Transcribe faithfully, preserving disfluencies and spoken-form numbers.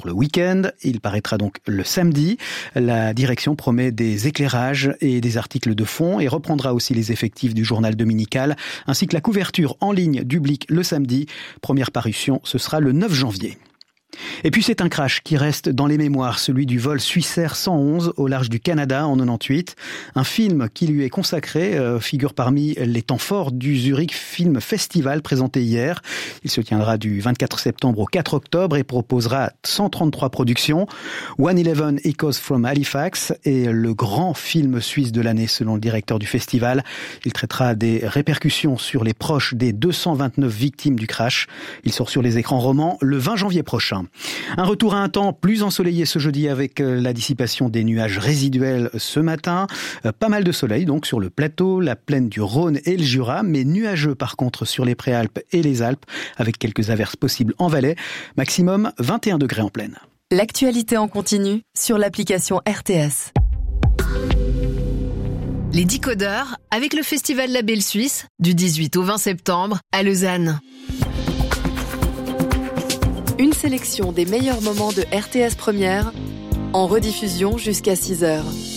le week-end. Il paraîtra donc le samedi. La direction promet des éclairages et des articles de fond et reprendra aussi les effectifs du journal dominical, ainsi que la couverture en ligne du Blick le samedi. Première parution, ce sera le neuf janvier. Et puis c'est un crash qui reste dans les mémoires, celui du vol Swissair cent onze au large du Canada en quatre-vingt-dix-huit. Un film qui lui est consacré euh, figure parmi les temps forts du Zurich Film Festival présenté hier. Il se tiendra du vingt-quatre septembre au quatre octobre et proposera cent trente-trois productions. one eleven Echoes from Halifax est le grand film suisse de l'année selon le directeur du festival. Il traitera des répercussions sur les proches des deux cent vingt-neuf victimes du crash. Il sort sur les écrans romans le vingt janvier prochain. Un retour à un temps plus ensoleillé ce jeudi avec la dissipation des nuages résiduels ce matin. Pas mal de soleil donc sur le plateau, la plaine du Rhône et le Jura, mais nuageux par contre sur les Préalpes et les Alpes avec quelques averses possibles en Valais. Maximum vingt et un degrés en plaine. L'actualité en continu sur l'application R T S. Les Décodeurs avec le Festival La Belle Suisse du dix-huit au vingt septembre à Lausanne. Une sélection des meilleurs moments de R T S Première en rediffusion jusqu'à six heures.